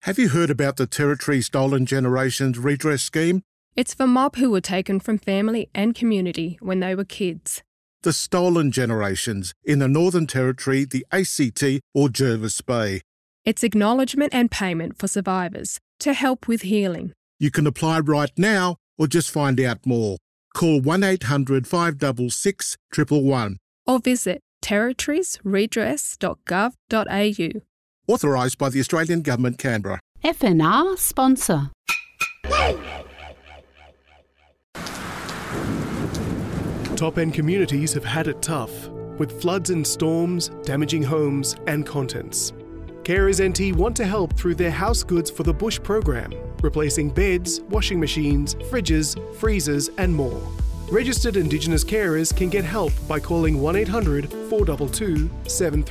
Have you heard about the Territory Stolen Generations Redress Scheme? It's for mob who were taken from family and community when they were kids. The stolen generations in the Northern Territory, the ACT or Jervis Bay. It's acknowledgement and payment for survivors to help with healing. You can apply right now or just find out more. Call 1800 566 111. Or visit territoriesredress.gov.au. Authorised by the Australian Government, Canberra. FNR sponsor. Top-end communities have had it tough, with floods and storms damaging homes and contents. Carers NT want to help through their House Goods for the Bush program, replacing beds, washing machines, fridges, freezers and more. Registered Indigenous carers can get help by calling 1800 422 73.